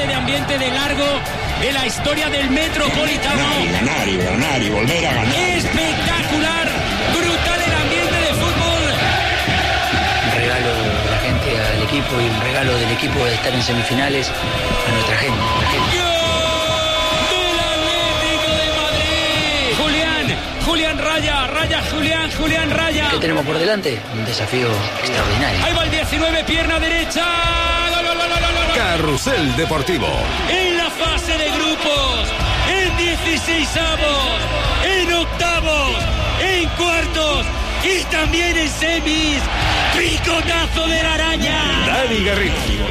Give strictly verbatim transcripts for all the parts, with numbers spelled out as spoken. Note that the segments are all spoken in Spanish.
de ambiente de largo en la historia del Metropolitano. Ganar y ganar y ganar y volver a ganar. Espectacular, brutal el ambiente de fútbol. Un regalo de la gente al equipo y un regalo del equipo de estar en semifinales a nuestra gente. La gente. ¡Gol del Atlético de Madrid! Julián, Julián Raya, Raya Julián, Julián Raya. ¿Qué tenemos por delante? Un desafío extraordinario. Ahí va el diecinueve, pierna derecha. ¡Gol, gol, gol, gol, gol! Carrusel Deportivo. En la fase de grupos, en dieciseisavos, en octavos, en cuartos y también en semis. ¡Picotazo de la araña! Dani Garrido.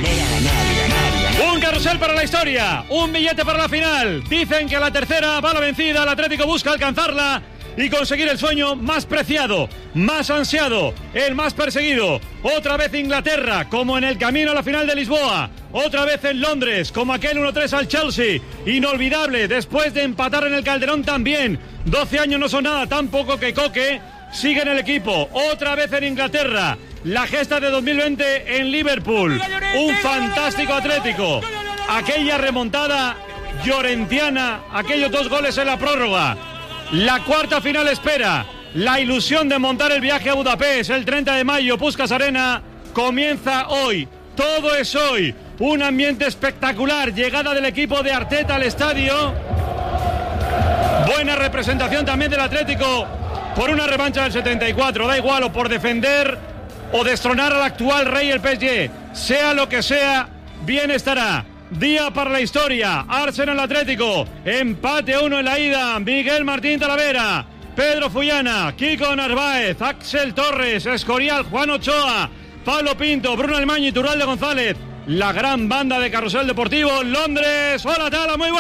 Un carrusel para la historia, un billete para la final. Dicen que a la tercera va la vencida, el Atlético busca alcanzarla y conseguir el sueño más preciado, más ansiado, el más perseguido. Otra vez Inglaterra, como en el camino a la final de Lisboa. Otra vez en Londres, como aquel uno tres al Chelsea. Inolvidable, después de empatar en el Calderón también. doce años no son nada, tampoco que Coque sigue en el equipo. Otra vez en Inglaterra. La gesta de dos mil veinte en Liverpool. Un fantástico Atlético. Aquella remontada llorentiana, aquellos dos goles en la prórroga. La cuarta final espera. La ilusión de montar el viaje a Budapest el treinta de mayo, Puskás Arena, comienza hoy. Todo es hoy. Un ambiente espectacular. Llegada del equipo de Arteta al estadio. Buena representación también del Atlético por una revancha del setenta y cuatro. Da igual, o por defender o destronar al actual rey el P S G. Sea lo que sea, bien estará. Día para la historia. Arsenal Atlético. Empate a uno en la ida. Miguel Martín Talavera, Pedro Fullana, Kiko Narváez, Axel Torres, Escorial, Juan Ochoa, Pablo Pinto, Bruno Almaño y Turralde González. La gran banda de Carrusel Deportivo, Londres. Hola, Tala, muy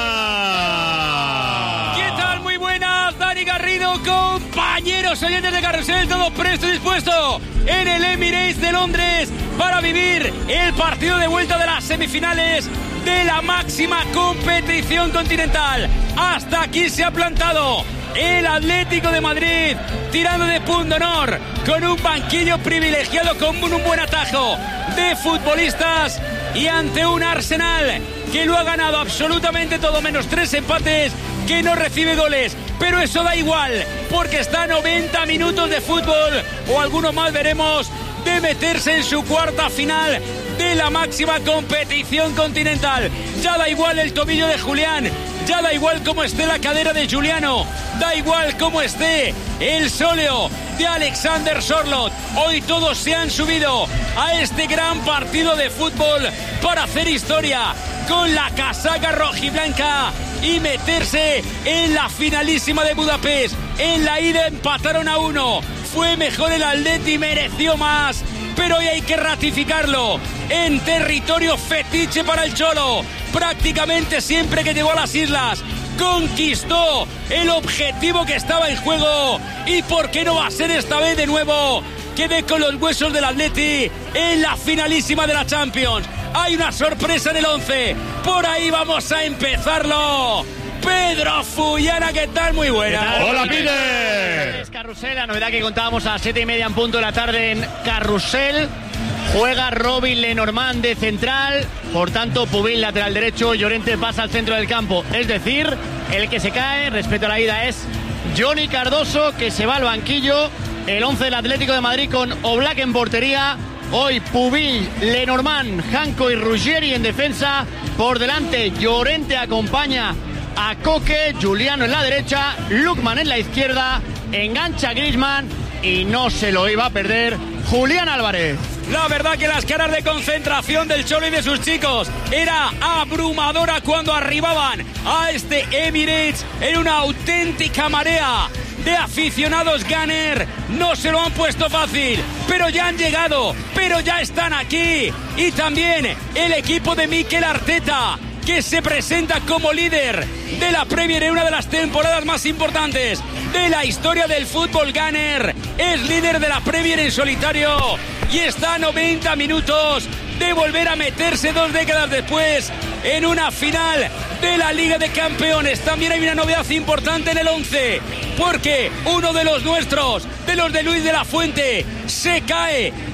buenas. ¿Qué tal? Muy buenas, Dani Garrido, compañeros oyentes de Carrusel, todos prestos y dispuestos en el Emirates de Londres para vivir el partido de vuelta de las semifinales de la máxima competición continental. Hasta aquí se ha plantado el Atlético de Madrid, tirando de punto honor, con un banquillo privilegiado, con un buen atajo de futbolistas y ante un Arsenal que lo ha ganado absolutamente todo, menos tres empates, que no recibe goles. Pero eso da igual, porque está a noventa minutos de fútbol, o alguno más veremos, de meterse en su cuarta final de la máxima competición continental. Ya da igual el tobillo de Julián, ya da igual cómo esté la cadera de Giuliano, da igual cómo esté el sóleo de Alexander Sorloth. Hoy todos se han subido a este gran partido de fútbol para hacer historia con la casaca rojiblanca y meterse en la finalísima de Budapest. En la ida empataron a uno, fue mejor el Atleti, mereció más, pero hoy hay que ratificarlo en territorio fetiche para el Cholo. Prácticamente siempre que llegó a las islas conquistó el objetivo que estaba en juego, y por qué no va a ser esta vez de nuevo que dé con los huesos del Atleti en la finalísima de la Champions. Hay una sorpresa en el once, por ahí vamos a empezarlo. Pedro Fullana, ¿qué tal? Muy buena. Hola, Peter. Carrusel, la novedad que contábamos a las siete y media en punto de la tarde en Carrusel. Juega Robin Lenormand de central, por tanto Pubil lateral derecho, Llorente pasa al centro del campo. Es decir, el que se cae respecto a la ida es Johnny Cardoso, que se va al banquillo. El once del Atlético de Madrid con Oblak en portería. Hoy Pubil, Lenormand, Janko y Ruggeri en defensa. Por delante Llorente acompaña a Coque, Giuliano en la derecha, Lookman en la izquierda, engancha Griezmann y no se lo iba a perder Julián Álvarez. La verdad que las caras de concentración del Cholo y de sus chicos era abrumadora cuando arribaban a este Emirates en una auténtica marea de aficionados Gunner. No se lo han puesto fácil, pero ya han llegado, pero ya están aquí. Y también el equipo de Mikel Arteta, que se presenta como líder de la Premier en una de las temporadas más importantes de la historia del fútbol Gunner. Es líder de la Premier en solitario y está a noventa minutos de volver a meterse dos décadas después en una final de la Liga de Campeones. También hay una novedad importante en el once, porque uno de los nuestros, de los de Luis de la Fuente, se cae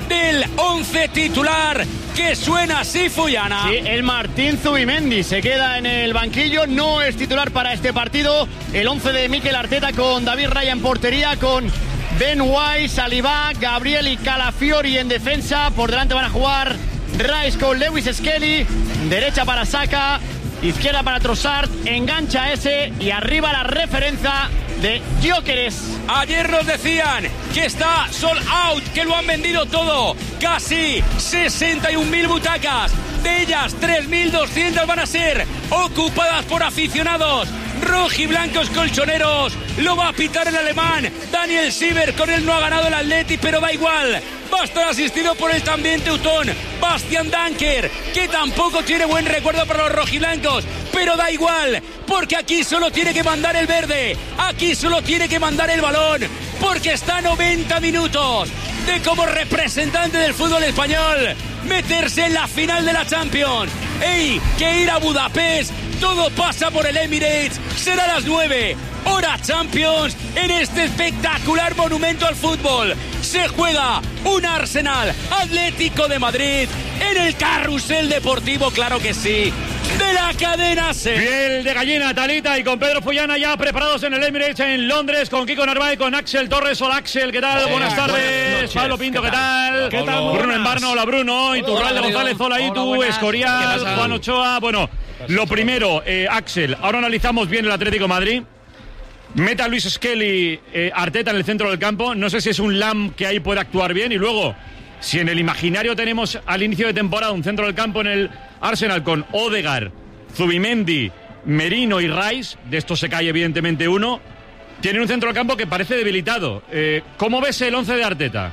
del once titular que suena así, Fuyana. Sí, el Martín Zubimendi se queda en el banquillo, no es titular para este partido. El once de Mikel Arteta con David Raya en portería, con Ben White, Saliba, Gabriel y Calafiori en defensa. Por delante van a jugar Rice con Lewis Skelly, derecha para Saka, izquierda para Trossard, engancha ese y arriba la referencia de Gyökeres. Ayer nos decían que está sold out, que lo han vendido todo. Casi sesenta y un mil butacas. De ellas, tres mil doscientas van a ser ocupadas por aficionados rojiblancos colchoneros. Lo va a pitar el alemán Daniel Sieber. Con él no ha ganado el Atleti, pero da igual. Va a estar asistido por el también teutón Bastian Danker, que tampoco tiene buen recuerdo para los rojiblancos, pero da igual, porque aquí solo tiene que mandar el verde, aquí solo tiene que mandar el balón, porque está a noventa minutos de, como representante del fútbol español, meterse en la final de la Champions. ¡Ey! Que ir a Budapest, todo pasa por el Emirates. Será a las nueve, hora Champions, en este espectacular monumento al fútbol. Se juega un Arsenal Atlético de Madrid en el carrusel deportivo, claro que sí, de la cadena SER. Piel de gallina, Talita, y con Pedro Fuyana ya preparados en el Emirates en Londres, con Kiko Narváez, con Axel Torres. Hola Axel, ¿qué tal? Eh, buenas tardes. Pablo Pinto, ¿qué tal? ¿Qué tal? Bruno Embarno, hola Bruno. Iturralde González, hola Itu, Escorial, Juan Ochoa. Bueno, lo primero, eh, Axel, ahora analizamos bien el Atlético de Madrid. Meta a Luis Skelly, eh, Arteta en el centro del campo. No sé si es un Lam que ahí puede actuar bien. Y luego, si en el imaginario tenemos al inicio de temporada un centro del campo en el Arsenal con Odegaard, Zubimendi, Merino y Rice, de estos se cae evidentemente uno, tienen un centro del campo que parece debilitado. Eh, ¿Cómo ves el once de Arteta?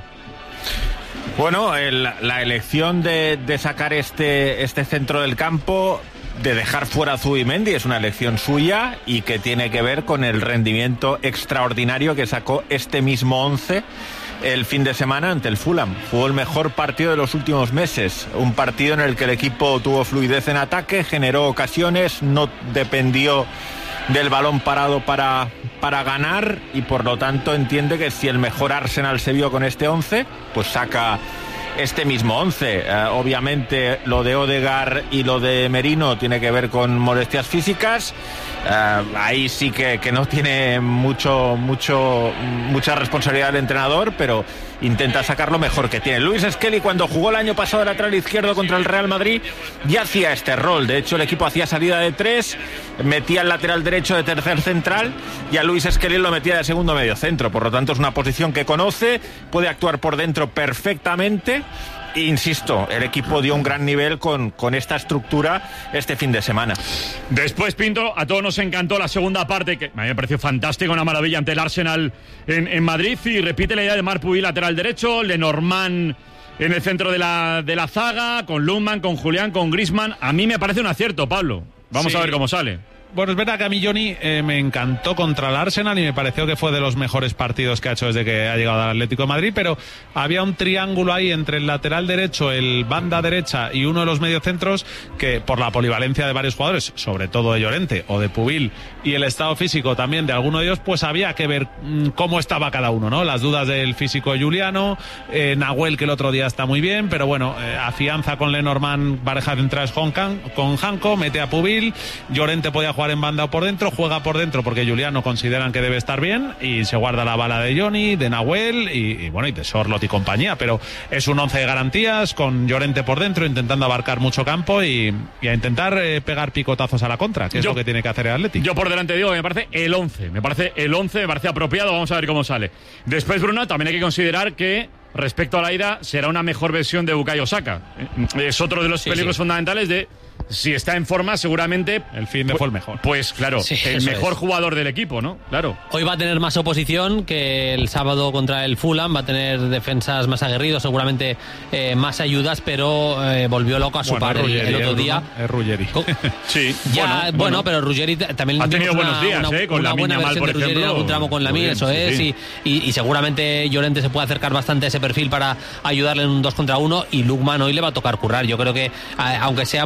Bueno, el, la elección de, de sacar este, este centro del campo, de dejar fuera a Zubimendi, es una elección suya y que tiene que ver con el rendimiento extraordinario que sacó este mismo once el fin de semana ante el Fulham. Jugó el mejor partido de los últimos meses, un partido en el que el equipo tuvo fluidez en ataque, generó ocasiones, no dependió del balón parado para, para ganar, y por lo tanto entiende que si el mejor Arsenal se vio con este once, pues saca este mismo once. Uh, obviamente lo de Odegaard y lo de Merino tiene que ver con molestias físicas. Uh, ahí sí que, que no tiene mucho, mucho, mucha responsabilidad el entrenador, pero intenta sacar lo mejor que tiene. Luis Skelly, cuando jugó el año pasado de lateral izquierdo contra el Real Madrid, ya hacía este rol. De hecho, el equipo hacía salida de tres, metía el lateral derecho de tercer central y a Luis Skelly lo metía de segundo medio centro. Por lo tanto, es una posición que conoce, puede actuar por dentro perfectamente. Insisto, el equipo dio un gran nivel con, con esta estructura este fin de semana. Después, Pinto, a todos nos encantó la segunda parte, que a mí me pareció fantástica, una maravilla ante el Arsenal en, en Madrid, y repite la idea de Marc Puig lateral derecho, Lenormand en el centro de la, de la zaga, con Lundman, con Julián, con Griezmann. A mí me parece un acierto, Pablo. Vamos sí. a ver cómo sale. Bueno, es verdad que a mí Johnny eh, me encantó contra el Arsenal y me pareció que fue de los mejores partidos que ha hecho desde que ha llegado al Atlético de Madrid, pero había un triángulo ahí entre el lateral derecho, el banda derecha y uno de los mediocentros que, por la polivalencia de varios jugadores, sobre todo de Llorente o de Pubil, y el estado físico también de alguno de ellos, pues había que ver mmm, cómo estaba cada uno, ¿no? Las dudas del físico de Juliano, eh, Nahuel, que el otro día está muy bien, pero bueno, eh, afianza con Lenormand, pareja centrales con, con Janko, mete a Pubil, Llorente podía jugar en banda o por dentro, juega por dentro porque Juliano consideran que debe estar bien y se guarda la bala de Johnny, de Nahuel y, y bueno, y de Sorlot y compañía, pero es un once de garantías con Llorente por dentro intentando abarcar mucho campo y, y a intentar eh, pegar picotazos a la contra, que es yo, lo que tiene que hacer el Atlético. Yo por delante digo, me parece el once, me parece el once, me parece apropiado, vamos a ver cómo sale. Después, Bruno, también hay que considerar que respecto a la ida será una mejor versión de Bukayo Saka. Es otro de los sí, peligros sí. fundamentales de si está en forma, seguramente el fin de fue el mejor. Pues claro, sí, el mejor es. jugador del equipo, ¿no? Claro. Hoy va a tener más oposición que el sábado contra el Fulham, va a tener defensas más aguerridos, seguramente eh, más ayudas, pero eh, volvió loco a su bueno, par el, el otro día. Es Ruggeri. Sí. Ya, bueno, bueno, bueno, pero Ruggeri también ha tenido buenos una, días, una, eh, con una la buena Miña versión Mal, por de Ruggeri, ejemplo. un tramo con la Miña, eso sí, es, sí. Y, y, y seguramente Llorente se puede acercar bastante a ese perfil para ayudarle en un dos contra uno, y Lundman hoy le va a tocar currar. Yo creo que, aunque sea por, por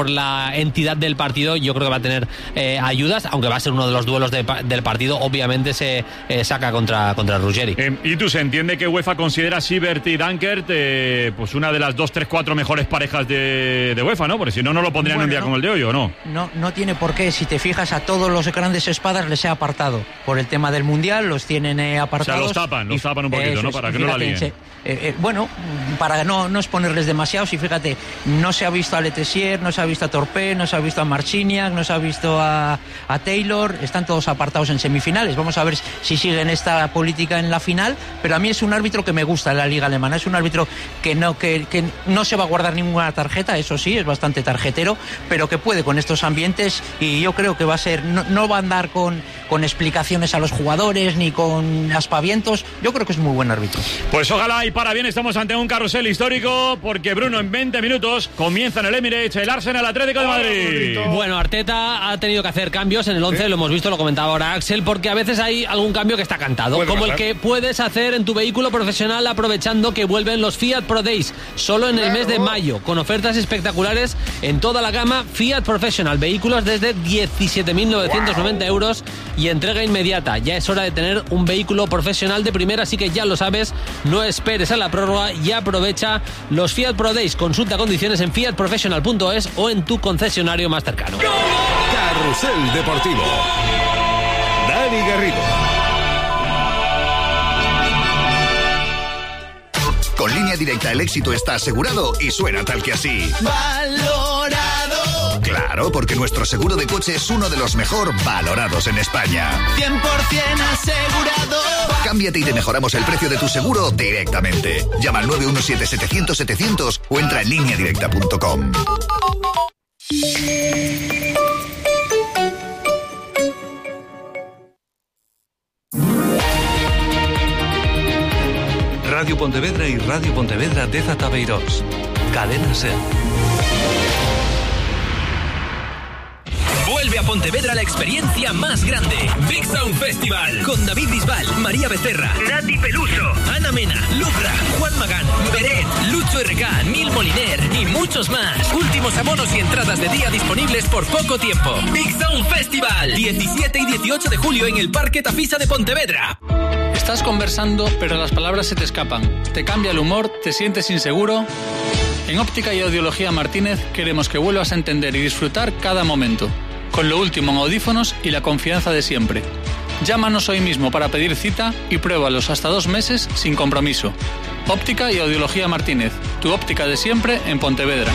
por la entidad del partido, yo creo que va a tener eh, ayudas, aunque va a ser uno de los duelos de, del partido, obviamente se eh, saca contra, contra Ruggeri. Eh, ¿Y tú se entiende que UEFA considera a Siebert y Dankert eh, pues una de las dos, tres, cuatro mejores parejas de, de UEFA, ¿no? Porque si no, no lo pondrían bueno, en un día no, como el de hoy, ¿o no? No, no tiene por qué. Si te fijas, a todos los grandes espadas les he apartado. Por el tema del Mundial, los tienen eh, apartados. O sea, los tapan, los tapan un poquito, eh, ¿no? Es, para que fíjate, no la líen. Se, eh, eh, bueno, para no, no exponerles demasiados, y fíjate, no se ha visto a Letessier, no se ha visto a Torpé, no se ha visto a Marciniak, no se ha visto a, a Taylor, están todos apartados en semifinales. Vamos a ver si siguen esta política en la final, pero a mí es un árbitro que me gusta en la liga alemana, es un árbitro que no, que, que no se va a guardar ninguna tarjeta, eso sí, es bastante tarjetero, pero que puede con estos ambientes, y yo creo que va a ser, no, no va a andar con, con explicaciones a los jugadores ni con aspavientos. Yo creo que es muy buen árbitro. Pues ojalá y para bien, estamos ante un carrusel histórico, porque Bruno, en veinte minutos comienza en el Emirates el Arsenal Atlético de Madrid. Bueno, Arteta ha tenido que hacer cambios en el once, ¿sí? Lo hemos visto, lo comentaba ahora Axel, porque a veces hay algún cambio que está cantado, como pasar. El que puedes hacer en tu vehículo profesional aprovechando que vuelven los Fiat Pro Days, solo en el claro. mes de mayo, con ofertas espectaculares en toda la gama Fiat Professional, vehículos desde diecisiete mil novecientos noventa wow. euros y entrega inmediata. Ya es hora de tener un vehículo profesional de primera, así que ya lo sabes, no esperes a la prórroga y aprovecha los Fiat Pro Days. Consulta condiciones en fiat professional punto es o en tu concesionario más cercano. Carrusel Deportivo. Dani Garrido. Con Línea Directa el éxito está asegurado y suena tal que así. Valorado. Claro, porque nuestro seguro de coche es uno de los mejor valorados en España. cien por ciento asegurado. Cámbiate y te mejoramos el precio de tu seguro directamente. Llama al nueve uno siete, setecientos, setecientos o entra en línea directa punto com. Radio Pontevedra y Radio Pontevedra de Zatabeirós. Cadena SER. Vuelve a Pontevedra la experiencia más grande. Big Sound Festival. Con David Bisbal, María Becerra, Nati Peluso, Ana Mena, Lucra, Juan Magán, Beret, Lucho R K, Nil Moliner y muchos más. Últimos abonos y entradas de día disponibles por poco tiempo. Big Sound Festival. diecisiete y dieciocho de julio en el Parque Tafisa de Pontevedra. Estás conversando, pero las palabras se te escapan. Te cambia el humor, te sientes inseguro. En Óptica y Audiología Martínez queremos que vuelvas a entender y disfrutar cada momento, con lo último en audífonos y la confianza de siempre. Llámanos hoy mismo para pedir cita y pruébalos hasta dos meses sin compromiso. Óptica y Audiología Martínez, tu óptica de siempre en Pontevedra.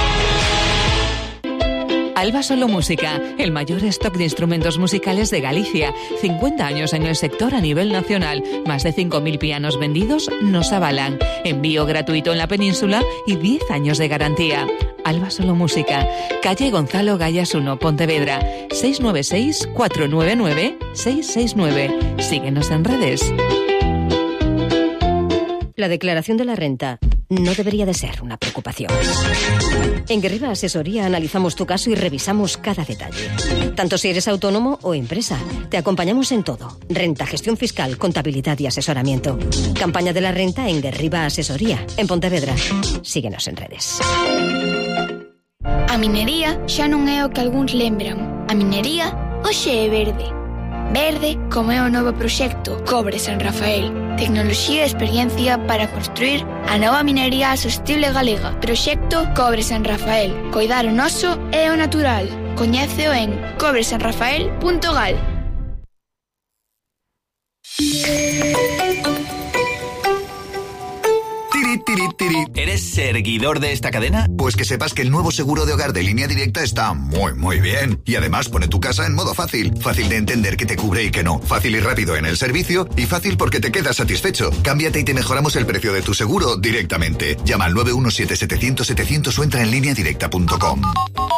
Alba Solo Música, el mayor stock de instrumentos musicales de Galicia. cincuenta años en el sector a nivel nacional. Más de cinco mil pianos vendidos nos avalan. Envío gratuito en la península y diez años de garantía. Alba Solo Música, calle Gonzalo Gallas uno, Pontevedra, seis nueve seis, cuatro nueve nueve, seis seis nueve. Síguenos en redes. La declaración de la renta no debería de ser una preocupación. En Guerriba Asesoría analizamos tu caso y revisamos cada detalle. Tanto si eres autónomo o empresa, te acompañamos en todo. Renta, gestión fiscal, contabilidad y asesoramiento. Campaña de la renta en Guerriba Asesoría, en Pontevedra. Síguenos en redes. A minería xa non é o que algúns lembran. A minería hoxe é verde. Verde como é o novo proxecto Cobre San Rafael. Tecnoloxía e experiencia para construir a nova minería sostible galega. Proxecto Cobre San Rafael. Coidar o noso é o natural. Coñéceo en cobre san rafael punto gal. ¿Eres seguidor de esta cadena? Pues que sepas que el nuevo seguro de hogar de Línea Directa está muy, muy bien. Y además pone tu casa en modo fácil. Fácil de entender que te cubre y que no. Fácil y rápido en el servicio. Y fácil porque te quedas satisfecho. Cámbiate y te mejoramos el precio de tu seguro directamente. Llama al nueve uno siete, setecientos, setecientos o entra en línea directa punto com.